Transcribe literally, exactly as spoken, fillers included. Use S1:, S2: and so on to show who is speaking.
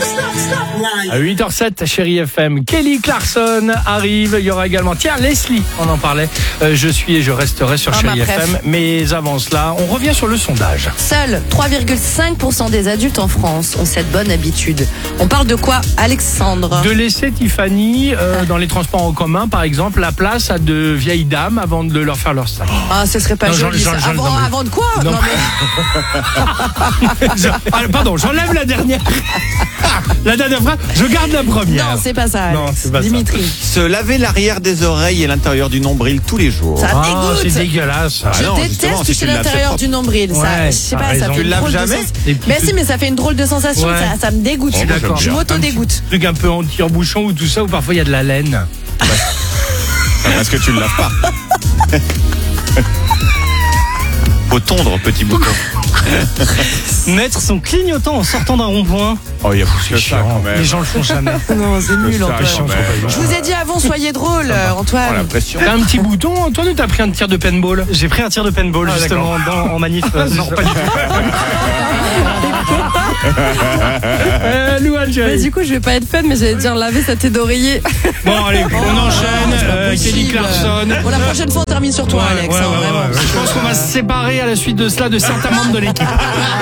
S1: À huit heures sept, chérie F M, Kelly Clarkson arrive. Il y aura également, tiens, Leslie, on en parlait. Euh, je suis et je resterai sur
S2: Ah,
S1: chérie
S2: ma
S1: F M.
S2: préf.
S1: Mais avant cela, on revient sur le sondage.
S2: Seuls trois virgule cinq pour cent des adultes en France ont cette bonne habitude. On parle de quoi, Alexandre?
S1: De laisser Tiffany euh, dans les transports en commun, par exemple, la place à de vieilles dames avant de leur faire leur sac.
S2: Ah, ce serait pas
S1: Non,
S2: joli.
S1: j'en-
S2: ça.
S1: j'en-
S2: avant,
S1: non, mais-
S2: avant de quoi?
S1: Non.
S2: Non, mais-
S1: Je- ah, pardon, j'enlève la dernière. La dernière phrase, je garde la première.
S2: non, c'est pas ça,
S1: Non,
S2: Alex.
S1: c'est pas ça.
S2: Dimitri.
S3: Se laver l'arrière des oreilles et l'intérieur du nombril tous les jours.
S2: Ça
S1: Ah,
S2: dégoûte.
S1: c'est dégueulasse. ça.
S3: Ah
S2: Je
S3: non, justement,
S2: déteste
S3: si tu
S2: toucher
S3: le laves, c'est
S2: l'intérieur
S3: propre.
S2: du nombril.
S1: Ouais,
S2: ça, je sais
S1: t'as
S2: pas, ça
S1: raison.
S2: fait
S3: Tu
S2: une
S3: le laves
S2: drôle de
S3: jamais
S2: sens.
S1: Et puis
S2: Mais
S1: tu-
S2: si, mais ça fait une drôle de sensation.
S1: Ouais.
S2: Ça, ça me dégoûte.
S1: Je suis d'accord.
S2: Je m'auto-dégoûte.
S1: Un truc un peu anti-embouchon ou tout ça, ou parfois il y a de la laine.
S3: Parce que tu le laves pas. Faut tondre, petit bouton.
S4: Mettre son clignotant en sortant d'un rond-point.
S3: Oh, il y a plus que ça quand même.
S1: Les gens le font jamais.
S2: Non, c'est nul,
S3: Ça,
S2: Antoine.
S3: quand même.
S2: Je vous ai dit avant, soyez drôle,
S3: Oh,
S2: Antoine.
S3: la pression.
S1: T'as un petit bouton, Antoine, ou t'as pris un tir de paintball?
S4: J'ai pris un tir de paintball
S1: Ah,
S4: justement dans, en manif. euh,
S1: Non,
S4: ce
S1: pas
S4: soir.
S1: du tout. euh, Louane,
S5: Bah,
S1: chérie.
S5: du coup, je vais pas être fun, mais j'allais dire laver sa tête d'oreiller.
S1: Bon, allez, on enchaîne. Euh, Kelly
S2: Possible.
S1: Clarkson.
S2: Bon, la prochaine fois, on termine sur toi,
S1: Ouais,
S2: Alex.
S1: ouais,
S2: hein,
S1: ouais,
S2: vraiment.
S1: ouais. Je pense qu'on va se séparer à la suite de cela de certains membres de l'équipe.